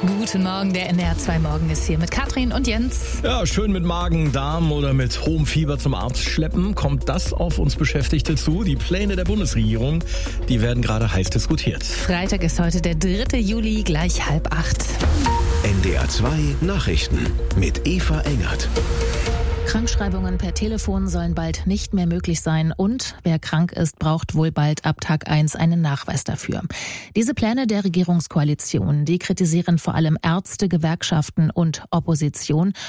Guten Morgen, der NDR 2 Morgen ist hier mit Katrin und Jens. Ja, schön mit Magen, Darm oder mit hohem Fieber zum Arzt schleppen. Kommt das auf uns Beschäftigte zu? Die Pläne der Bundesregierung, die werden gerade heiß diskutiert. Freitag ist heute der 3. Juli, gleich 7:30. NDR 2 Nachrichten mit Eva Engert. Krankschreibungen per Telefon sollen bald nicht mehr möglich sein und wer krank ist, braucht wohl bald ab Tag 1 einen Nachweis dafür. Diese Pläne der Regierungskoalition, die kritisieren vor allem Ärzte, Gewerkschaften und Opposition